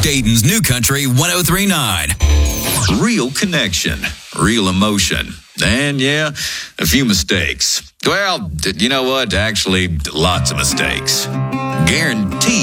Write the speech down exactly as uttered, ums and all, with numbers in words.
Dayton's New Country one oh three point nine. Real connection, real emotion, and yeah, a few mistakes. Well, you know what? Actually, lots of mistakes. Guaranteed.